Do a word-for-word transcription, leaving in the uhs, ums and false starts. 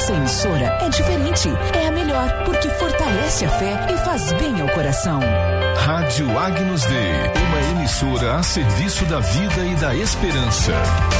nossa emissora é diferente, é a melhor, porque fortalece a fé e faz bem ao coração. Rádio Agnus Dei, uma emissora a serviço da vida e da esperança.